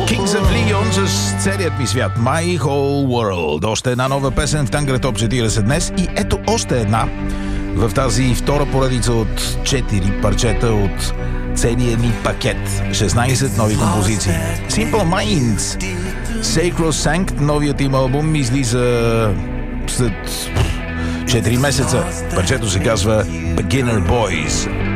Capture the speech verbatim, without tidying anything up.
Kings of Leon с целият ми свят. My Whole World. Още една нова песен в Тангра Топ четиридесет днес. И ето още една в тази втора поредица от четири парчета от целия ни пакет. шестнайсет нови композиции. Simple Minds. Sacrosanct, новият им албум, излиза след четири месеца. Парчето се казва Beginner Boys.